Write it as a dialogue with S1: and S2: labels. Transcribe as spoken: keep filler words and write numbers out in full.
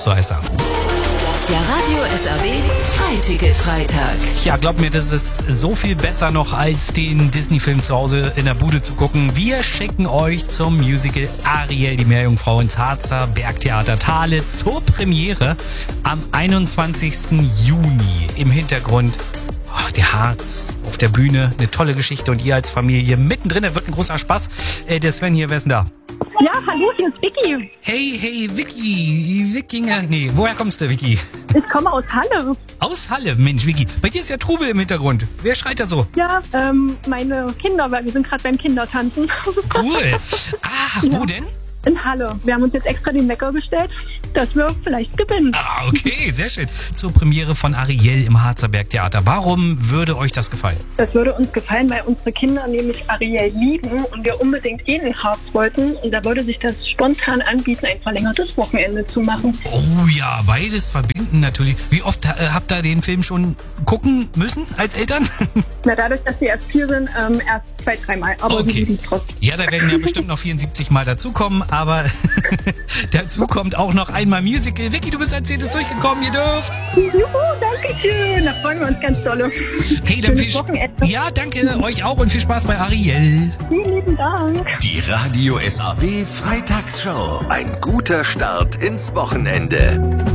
S1: so heißt er.
S2: Der Radio S R W Freiticket-Freitag.
S1: Ja, glaubt mir, das ist so viel besser noch, als den Disney-Film zu Hause in der Bude zu gucken. Wir schicken euch zum Musical Ariel, die Meerjungfrau, ins Harzer Bergtheater Thale zur Premiere am einundzwanzigsten Juni. Im Hintergrund oh, der Harz auf der Bühne, eine tolle Geschichte und ihr als Familie mittendrin. Das wird ein großer Spaß. Äh, der Sven hier, wer ist denn da?
S3: Ja, hallo, hier ist Vicky.
S1: Hey, hey, Vicky, Wikinger, nee, woher kommst du, Vicky?
S3: Ich komme aus Halle.
S1: Aus Halle, Mensch, Vicky. Bei dir ist ja Trubel im Hintergrund. Wer schreit da so?
S3: Ja, ähm, meine Kinder, weil wir sind gerade beim Kindertanzen.
S1: Cool. Ah, wo
S3: Ja.
S1: denn?
S3: In Halle. Wir haben uns jetzt extra den Wecker gestellt, dass wir vielleicht gewinnen.
S1: Ah, okay, sehr schön. Zur Premiere von Ariel im Harzer Bergtheater. Warum würde euch das gefallen?
S3: Das würde uns gefallen, weil unsere Kinder nämlich Ariel lieben und wir unbedingt eh in den Harz wollten. Und da würde sich das spontan anbieten, ein verlängertes Wochenende zu machen.
S1: Oh ja, beides verbinden natürlich. Wie oft äh, habt ihr den Film schon gucken müssen als Eltern?
S3: Na, dadurch, dass wir erst vier sind, ähm, erst zwei, dreimal. Aber
S1: Okay.
S3: wir lieben es trotzdem.
S1: Ja, da werden ja bestimmt noch vierundsiebzig Mal dazukommen, aber dazu kommt auch noch einmal Musical. Vicky, du bist als zehntes durchgekommen, ihr dürft.
S3: Juhu, danke schön. Da freuen wir uns ganz doll.
S1: Hey, dann viel
S3: Schönes
S1: Spaß.
S3: Wochenende.
S1: Ja, danke euch auch und viel Spaß bei Ariel.
S3: Vielen lieben Dank.
S4: Die Radio S A W Freitagsshow. Ein guter Start ins Wochenende.